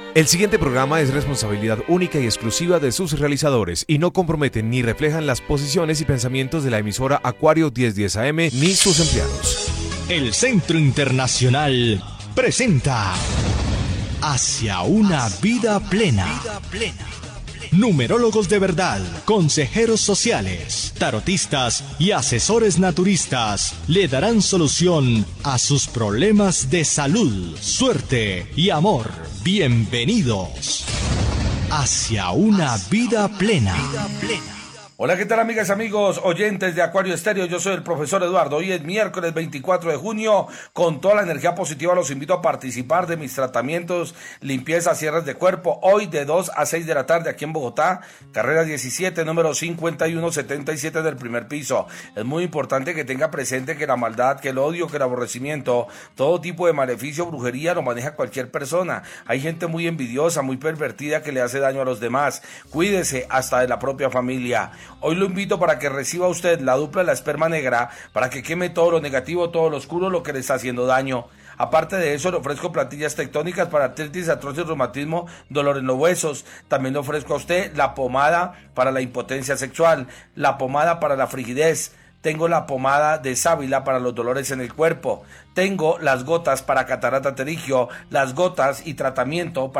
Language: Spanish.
El siguiente programa es responsabilidad única y exclusiva de sus realizadores y no comprometen ni reflejan las posiciones y pensamientos de la emisora Acuario 1010 AM ni sus empleados. El Centro Internacional presenta Hacia una vida plena. Numerólogos de verdad, consejeros sociales, tarotistas y asesores naturistas le darán solución a sus problemas de salud, suerte y amor. Bienvenidos hacia una vida plena. Hola, ¿qué tal, amigas y amigos oyentes de Acuario Estéreo? Yo soy el profesor Eduardo. Hoy es miércoles 24 de junio. Con toda la energía positiva los invito a participar de mis tratamientos, limpieza, cierres de cuerpo. Hoy de 2 a 6 de la tarde aquí en Bogotá, carrera 17, número 5177 del primer piso. Es muy importante que tenga presente que la maldad, que el odio, que el aborrecimiento, todo tipo de maleficio, brujería lo maneja cualquier persona. Hay gente muy envidiosa, muy pervertida que le hace daño a los demás. Cuídese hasta de la propia familia. Hoy lo invito para que reciba usted la dupla de la esperma negra, para que queme todo lo negativo, todo lo oscuro, lo que le está haciendo daño. Aparte de eso, le ofrezco plantillas tectónicas para artritis, artrosis, reumatismo, dolor en los huesos. También le ofrezco a usted la pomada para la impotencia sexual, la pomada para la frigidez. Tengo la pomada de sábila para los dolores en el cuerpo. Tengo las gotas para catarata pterigio, las gotas y tratamiento para